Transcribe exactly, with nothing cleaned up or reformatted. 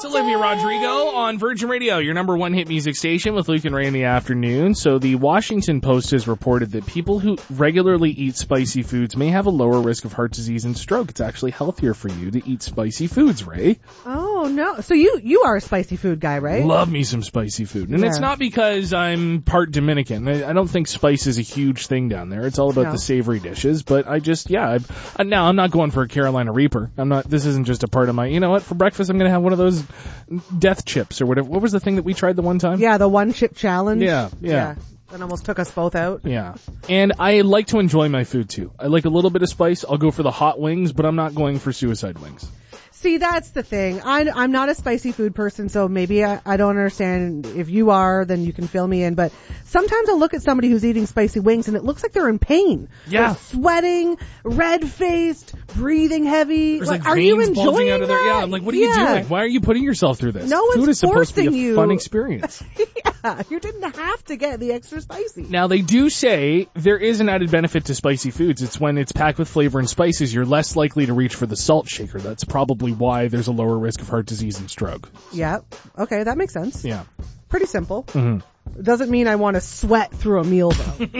It's Olivia Rodrigo on Virgin Radio, your number one hit music station with Luke and Ray in the afternoon. So the Washington Post has reported that people who regularly eat spicy foods may have a lower risk of heart disease and stroke. It's actually healthier for you to eat spicy foods, Ray. Oh, no. So you, you are a spicy food guy, right? Love me some spicy food. And yeah. it's not because I'm part Dominican. I, I don't think spice is a huge thing down there. It's all about no. the savory dishes. But I just, yeah, I've, uh, now I'm not going for a Carolina Reaper. I'm not, this isn't just a part of my, you know what, for breakfast I'm going to have one of those death chips or whatever. What was the thing that we tried the one time? Yeah, the one chip challenge. Yeah, yeah. yeah. That almost took us both out. Yeah. And I like to enjoy my food too. I like a little bit of spice. I'll go for the hot wings, but I'm not going for suicide wings. See, that's the thing. I, I'm not a spicy food person, so maybe I, I don't understand. If you are, then you can fill me in. But sometimes I'll look at somebody who's eating spicy wings, and it looks like they're in pain. Yeah. They're sweating, red-faced, breathing heavy. There's like, like are veins you enjoying bulging out of there. that? Yeah, I'm like, what are yeah. you doing? Why are you putting yourself through this? No one's Food is supposed to be a you. fun experience. Yeah, you didn't have to get the extra spicy. Now, they do say there is an added benefit to spicy foods. It's when it's packed with flavor and spices, you're less likely to reach for the salt shaker. That's probably why there's a lower risk of heart disease and stroke. Yeah. Okay, that makes sense. Yeah. Pretty simple. Mm-hmm. Doesn't mean I want to sweat through a meal, though.